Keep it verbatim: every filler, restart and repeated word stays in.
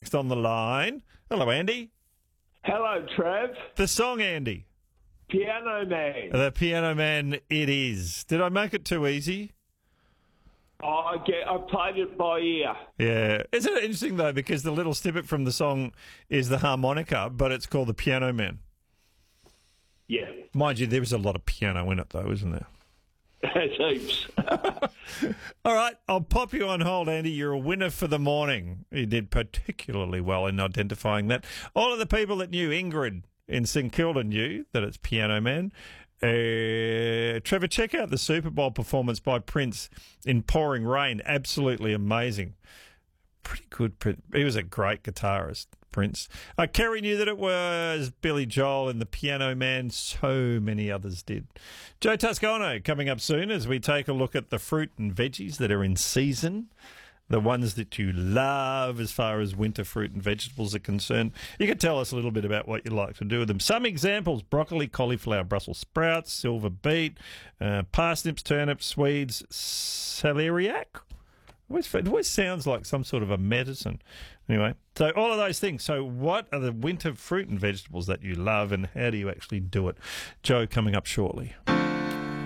next on the line. Hello, Andy. Hello, Trev. The song, Andy. Piano Man. The Piano Man, it is. Did I make it too easy? Oh, I get. I played it by ear. Yeah. Isn't it interesting, though, because the little snippet from the song is the harmonica, but it's called The Piano Man. Yeah. Mind you, there was a lot of piano in it, though, isn't there? Heaps. All right, I'll pop you on hold, Andy. You're a winner for the morning. You did particularly well in identifying that. All of the people that knew Ingrid in St Kilda knew that it's Piano Man. Uh, Trevor, check out the Super Bowl performance by Prince in Pouring Rain. Absolutely amazing. Pretty good. He was a great guitarist, Prince. Uh, Kerry knew that it was Billy Joel and the Piano Man. So many others did. Joe Toscano coming up soon as we take a look at the fruit and veggies that are in season. The ones that you love as far as winter fruit and vegetables are concerned. You can tell us a little bit about what you like to do with them. Some examples: broccoli, cauliflower, Brussels sprouts, silver beet, uh, parsnips, turnips, Swedes, celeriac. It always sounds like some sort of a medicine. Anyway, so all of those things. So what are the winter fruit and vegetables that you love, and how do you actually do it? Joe coming up shortly.